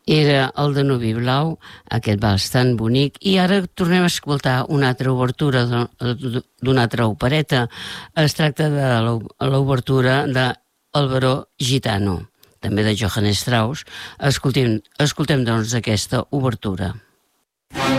Era el Danubi Blau, aquest bastant bonic, i ara tornem a escoltar una altra obertura d'una altra opereta. Es tracta de l'obertura de El baró gitano, també de Johann Strauss. Escoltem doncs aquesta obertura.